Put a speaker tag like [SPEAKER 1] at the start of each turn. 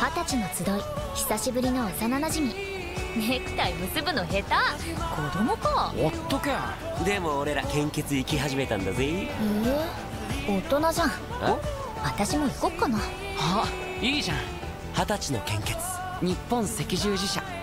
[SPEAKER 1] 20歳の集い、久しぶりの幼なじみ。ネクタイ結ぶの下手、子供か。
[SPEAKER 2] ほっとけ。
[SPEAKER 3] でも俺ら献血行き始めたんだぜ。
[SPEAKER 1] 大人じゃん。私も行こっかな。
[SPEAKER 2] あ、いいじゃん。
[SPEAKER 3] 20歳の献血。
[SPEAKER 2] 日本赤十字社